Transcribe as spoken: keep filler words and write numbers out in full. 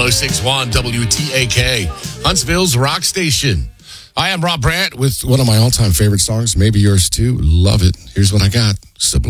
one oh six point one W T A K, Huntsville's rock station. I am Rob Brandt with one of my all-time favorite songs, maybe yours too. Love it. Here's what I got. Sublime.